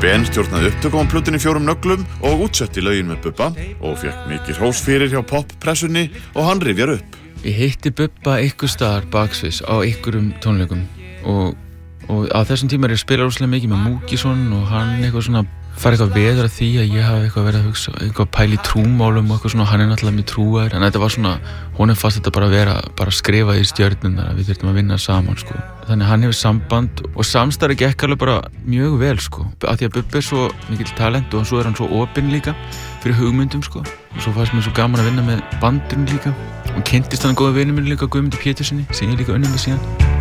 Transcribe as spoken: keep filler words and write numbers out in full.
Ben stjórnaði upptökum á plötunni Fjórum nöglum og útsetti lögin með Bubba og fekk mikið hrós fyrir hjá poppressunni og hann rifjar upp. Ég hitti Bubba einhver staðar baksviðs á einhverjum tónleikum og, og á þessum tíma er ég að spila rosalega mikið með Múkisson og hann eitthvað svona fara eitthvað veður að því að ég hafi eitthvað verið að hugsa, eitthvað pæli í trúmálum og eitthvað svona, hann er náttúrulega mjög trúaður, en þetta var svona, honum fannst þetta bara að vera, bara að skrifa í stjörnurnar að við þurftum að vinna saman, sko. Þannig hann hefur samband og samstarfið gekk alveg bara mjög vel, sko. Af því að Bubbi er svo mikill talent og svo er hann svo opinn líka fyrir hugmyndum, sko. Og svo fannst mér svo gaman að vinna með bandinu líka og kynntist hann góða vinur minn líka, Guðmundi Pétursinni, sem ég líka unnið með síðan.